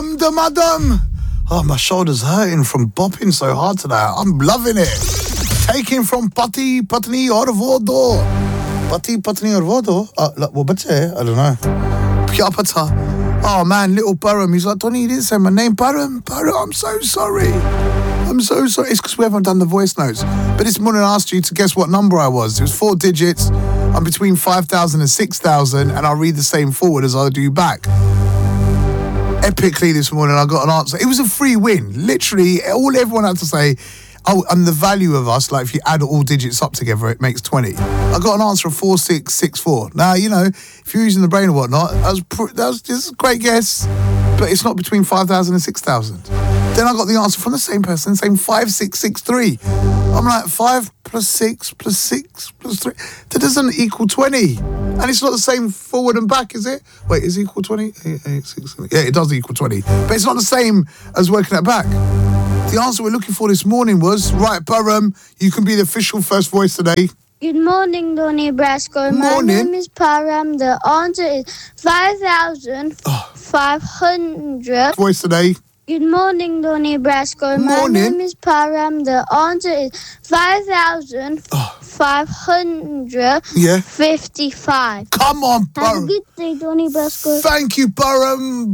Param the madam. Oh, my shoulder's hurting from bopping so hard today. I'm loving it. Taking from Pati Patni aur Vodo. Pati Patni aur Vodo? What bache hai? I don't know. Kya pata? Oh man, little Param. He's like, Tony, you didn't say my name. Param, I'm so sorry. I'm so sorry. It's because we haven't done the voice notes. But this morning I asked you to guess what number I was. It was 4 digits. I'm between 5,000 and 6,000, and I'll read the same forward as I do back. Epically this morning I got an answer. It was a free win. Literally, everyone had to say, oh, and the value of us, like if you add all digits up together, it makes 20. I got an answer of 4664. Now, you know, if you're using the brain or whatnot, that was just a great guess, but it's not between 5,000 and 6,000. Then I got the answer from the same person saying 5663. I'm like, 5 plus 6 plus 6 plus 3. That doesn't equal 20. And it's not the same forward and back, is it? Wait, is it equal 20? 8, 6, 7. Yeah, it does equal 20. But it's not the same as working it back. The answer we're looking for this morning was, right, Param, you can be the official first voice today. Good morning, Donny Brasco. Morning. My name is Param. The answer is 5,500. Voice today. Good morning, Donny Brasco. Morning. My name is Param. The answer is 5,555. Come on, Have a Param. good day, Donny Brasco. Thank you, Param.